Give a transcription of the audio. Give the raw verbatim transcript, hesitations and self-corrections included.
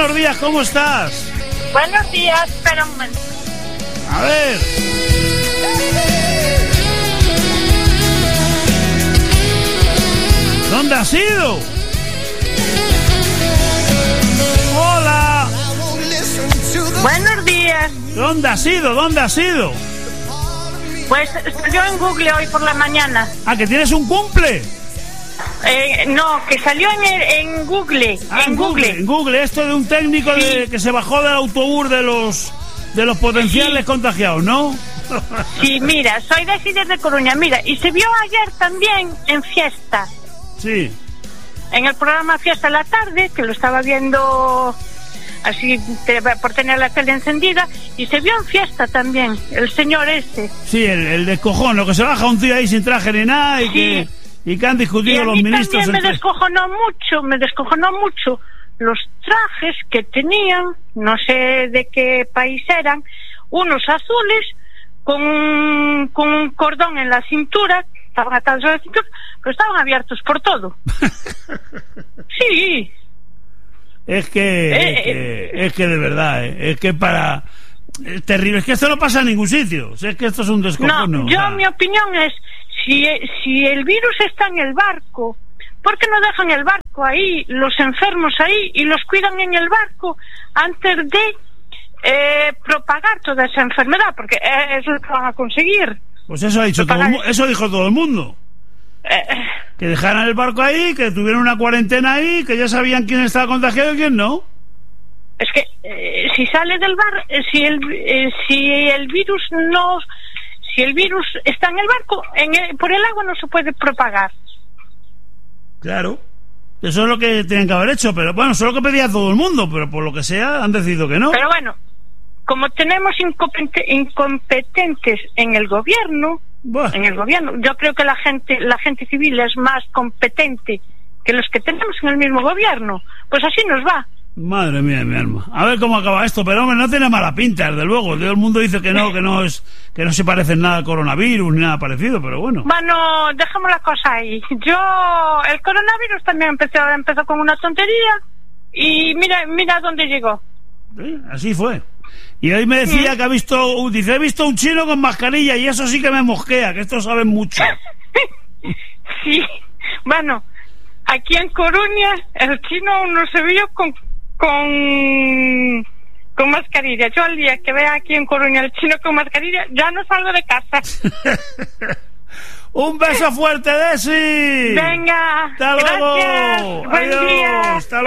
buenos días, ¿cómo estás? Buenos días, espera un momento. A ver. ¿Dónde has ido? Hola. Buenos días. ¿Dónde has ido? ¿Dónde has ido? Pues salió en Google hoy por la mañana. Ah, ¿que tienes un cumple? Eh, no, que salió en, el, en Google. Ah, en Google. En Google, esto de un técnico sí. de, que se bajó del autobús de los de los potenciales sí. contagiados, ¿no? Sí, mira, soy de aquí desde Coruña, mira, y se vio ayer también en Fiesta. Sí. En el programa Fiesta a la tarde, que lo estaba viendo así te, por tener la tele encendida, y se vio en Fiesta también, el señor este. Sí, el, el descojón, lo que se baja un tío ahí sin traje ni nada y sí. que y que han discutido y a los mí ministros. También entre... me descojonó mucho, me descojonó mucho los trajes que tenían, no sé de qué país eran, unos azules con un, con un cordón en la cintura, estaban atados a la cintura, pero estaban abiertos por todo. Sí. Es que, eh, es, que es que de verdad, eh, es que para... Es terrible, es que esto no pasa en ningún sitio, o sea, es que esto es un descojono. No, yo, o sea... mi opinión es, si, si el virus está en el barco, ¿por qué no dejan el barco ahí, los enfermos ahí, y los cuidan en el barco antes de eh, propagar toda esa enfermedad? Porque es lo que van a conseguir. Pues eso ha dicho todo el, eso dijo todo el mundo. Eh, que dejaran el barco ahí, que tuvieran una cuarentena ahí, que ya sabían quién estaba contagiado y quién no. Es que eh, si sale del bar, eh, si el eh, si el virus no, si el virus está en el barco, en el, por el agua no se puede propagar. Claro, eso es lo que tenían que haber hecho, pero bueno, eso es lo que pedía todo el mundo, pero por lo que sea han decidido que no. Pero bueno, como tenemos incompetentes, incompetentes en el gobierno, bueno. en el gobierno, yo creo que la gente, la gente civil es más competente que los que tenemos en el mismo gobierno, pues así nos va. Madre mía de mi alma. A ver cómo acaba esto, pero hombre, no tiene mala pinta, desde luego. Todo el mundo dice que no, que no es, que no se parece en nada al coronavirus ni nada parecido, pero bueno. Bueno, dejamos la cosa ahí. Yo, el coronavirus también empezó, empezó con una tontería y mira, mira dónde llegó. Sí, así fue. Y hoy me decía sí. que ha visto, dice, he visto un chino con mascarilla y eso sí que me mosquea, que estos saben mucho. Sí, bueno, aquí en Coruña el chino no se vio con con con mascarilla. Yo al día que vea aquí en Coruña el chino con mascarilla ya no salgo de casa. Un beso fuerte, Desi. Venga, hasta luego. gracias. Buen Adiós. día. Hasta